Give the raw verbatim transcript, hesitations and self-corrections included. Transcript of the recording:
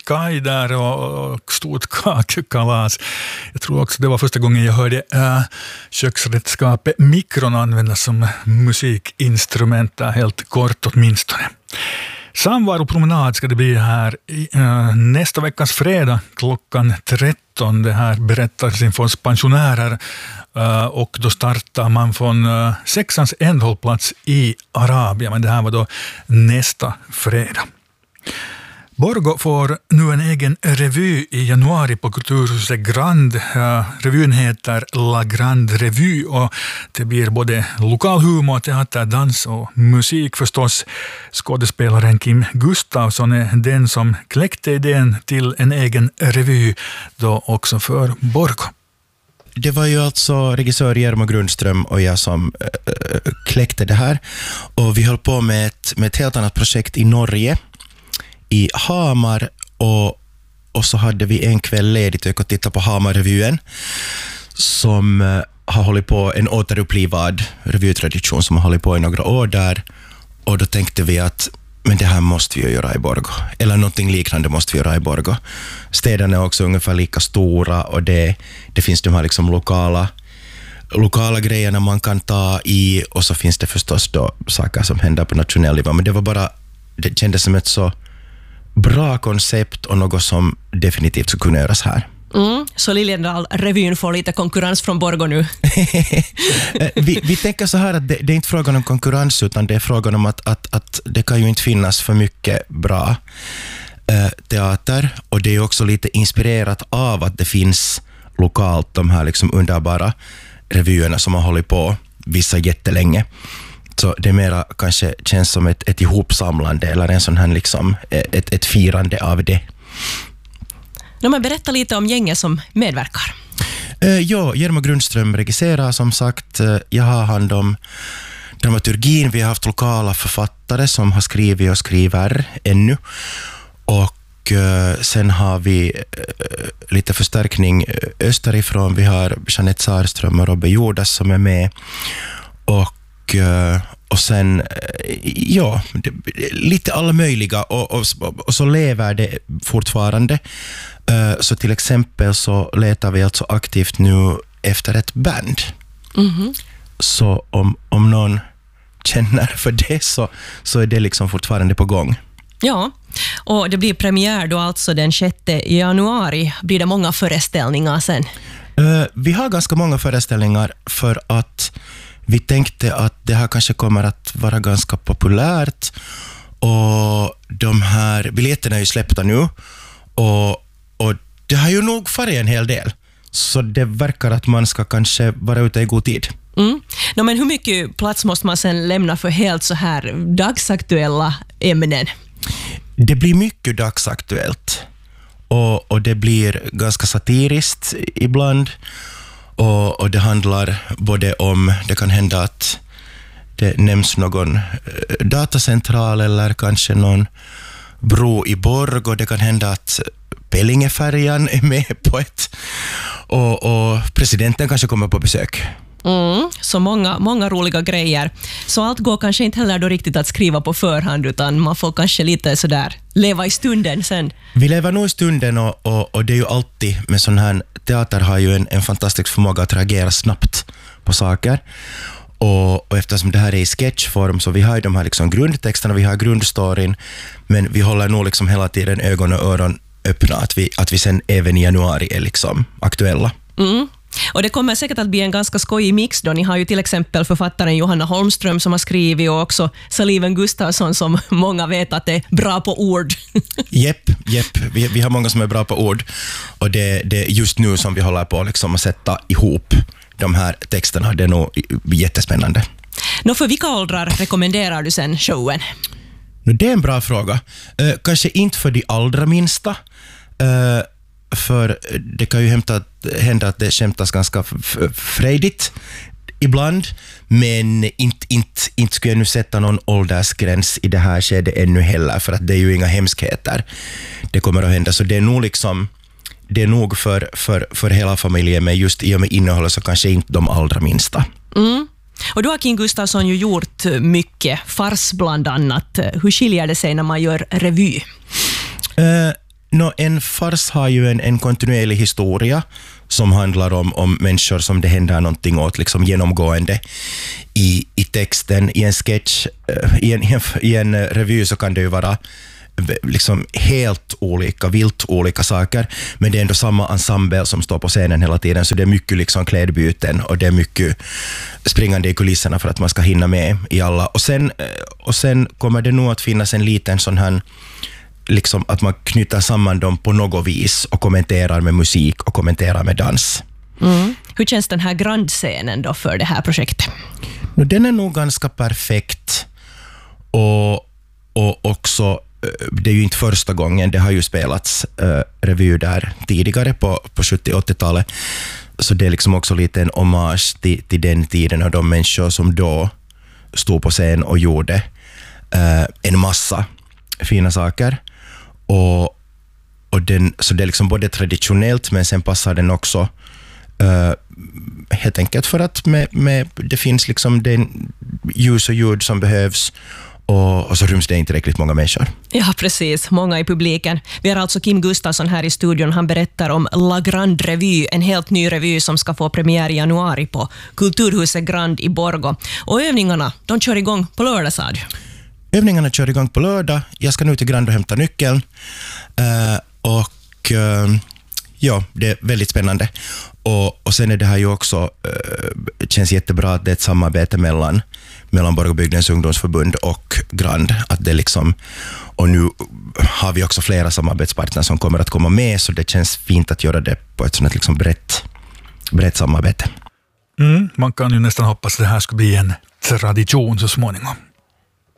skaj där och, och stort kakekalas. Jag tror också det var första gången jag hörde äh, köksredskapet mikron användas som musikinstrument där, helt kort åtminstone. Samvaropromenad ska det bli här äh, nästa veckas fredag klockan tretton. Det här berättar sin för pensionärer äh, och då startar man från äh, sexans ändhållplats i Arabia, men det här var då nästa fredag. Borgå får nu en egen revy i januari på Kulturhuset Grand. Uh, revyn heter La Grande Revue och det blir både lokal humor, teater, dans och musik förstås. Skådespelaren Kim Gustafsson är den som kläckte idén till en egen revy då också för Borgå. Det var ju alltså regissör Jermo Grundström och jag som äh, kläckte det här. Och vi höll på med ett, med ett helt annat projekt i Norge, i Hamar, och, och så hade vi en kväll ledigt och titta på Hamar-revyen som uh, har hållit på en återupplivad revytradition som har hållit på i några år där, och då tänkte vi att men det här måste vi göra i Borgå, eller någonting liknande måste vi göra i Borgå. Städerna är också ungefär lika stora och det, det finns de här liksom lokala lokala grejerna man kan ta i, och så finns det förstås då saker som händer på nationell nivå, men det var bara, det kändes som ett så bra koncept och något som definitivt skulle kunna göras här. Mm, så Liljendal-revyn får lite konkurrens från Borgå nu. vi, vi tänker så här att det, det är inte frågan om konkurrens, utan det är frågan om att, att, att det kan ju inte finnas för mycket bra eh, teater, och det är också lite inspirerat av att det finns lokalt de här liksom underbara revyerna som har hållit på vissa jättelänge. Så det mera kanske känns som ett, ett ihopsamlande eller en sån här liksom, ett, ett firande av det. No, men berätta lite om gänget som medverkar. Uh, ja, Jermo Grundström regisserar som sagt. Uh, jag har hand om dramaturgin. Vi har haft lokala författare som har skrivit och skriver ännu. Och uh, sen har vi uh, lite förstärkning österifrån. Vi har Jeanette Sarström och Robbe Jordas som är med. Och uh, Och sen, ja, lite alla möjliga, och, och, och så lever det fortfarande. Så till exempel så letar vi alltså aktivt nu efter ett band. Mm-hmm. Så om, om någon känner för det så, så är det liksom fortfarande på gång. Ja, och det blir premiär då alltså den sjätte januari. Blir det många föreställningar sen? Vi har ganska många föreställningar för att vi tänkte att det här kanske kommer att vara ganska populärt, och de här biljetterna är ju släppta nu, och, och det har ju nog farit en hel del, så det verkar att man ska kanske vara ute i god tid. Mm. No, men hur mycket plats måste man sen lämna för helt så här dagsaktuella ämnen? Det blir mycket dagsaktuellt, och, och det blir ganska satiriskt ibland. Och, och det handlar både om, det kan hända att det nämns någon datacentral eller kanske någon bro i Borgå, och det kan hända att Pellingefärjan är med på ett, och, och presidenten kanske kommer på besök. Mm, så många, många roliga grejer. Så allt går kanske inte heller då riktigt att skriva på förhand, utan man får kanske lite sådär leva i stunden sen. Vi lever nog i stunden, och, och, och det är ju alltid med sån här, teater har ju en, en fantastisk förmåga att reagera snabbt på saker. Och, och eftersom det här är i sketchform, så vi har ju de här liksom grundtexterna, vi har grundstoryn, men vi håller nog liksom hela tiden ögon och öron öppna, att vi, att vi sen även i januari är liksom aktuella. Mm. Och det kommer säkert att bli en ganska skojig mix då. Ni har ju till exempel författaren Johanna Holmström som har skrivit, och också Saliven Gustafsson som många vet att är bra på ord. Jepp, jepp. Vi, vi har många som är bra på ord, och det, det är just nu som vi håller på liksom att sätta ihop de här texterna. Det är nog jättespännande. Nå, för vilka åldrar rekommenderar du sen showen? No, det är en bra fråga. Uh, kanske inte för de allra minsta, uh, för det kan ju hämta, hända att det skämtas ganska f- frejdigt ibland, men inte, inte, inte skulle jag nu sätta någon åldersgräns i det här skedet ännu heller, för att det är ju inga hemskheter det kommer att hända, så det är nog liksom, det är nog för, för, för hela familjen, men just i och med innehållet så kanske inte de allra minsta. Mm. Och du har, Kim Gustafsson, ju gjort mycket fars bland annat. Hur skiljer det sig när man gör revy? Uh, No, en fars har ju en, en kontinuerlig historia som handlar om, om människor som det händer någonting åt liksom genomgående i, i texten. I en sketch, i en, i en revy så kan det ju vara liksom helt olika, vilt olika saker, men det är ändå samma ensemble som står på scenen hela tiden, så det är mycket liksom klädbyten och det är mycket springande i kulisserna för att man ska hinna med i alla. Och sen, och sen kommer det nog att finnas en liten sån här liksom att man knyter samman dem på något vis och kommenterar med musik och kommenterar med dans. Mm. Hur känns den här grandscenen då för det här projektet? No, den är nog ganska perfekt och, och också, det är ju inte första gången, det har ju spelats uh, revy där tidigare på, på sjuttio-åttiotalet, så det är liksom också lite en hommage till, till den tiden och de människor som då stod på scen och gjorde uh, en massa fina saker. Och, och den, så det är liksom både traditionellt, men sen passar den också uh, helt enkelt för att med, med, det finns liksom den ljus och ljud som behövs, och, och så ryms det inte tillräckligt många människor. Ja, precis. Många i publiken. Vi har alltså Kim Gustafsson här i studion. Han berättar om La Grande Revue, en helt ny revy som ska få premiär i januari på Kulturhuset Grand i Borgå. Och övningarna, de kör igång på lördag, sa du? Övningarna kör igång på lördag. Jag ska nu till Grand och hämta nyckeln. Uh, och uh, ja, det är väldigt spännande. Och, och sen är det här ju också, uh, känns jättebra att det är ett samarbete mellan, mellan Borgåbygdens ungdomsförbund och Grand. Att det liksom, och nu har vi också flera samarbetspartner som kommer att komma med, så det känns fint att göra det på ett sådant liksom brett, brett samarbete. Mm, man kan ju nästan hoppas att det här ska bli en tradition så småningom.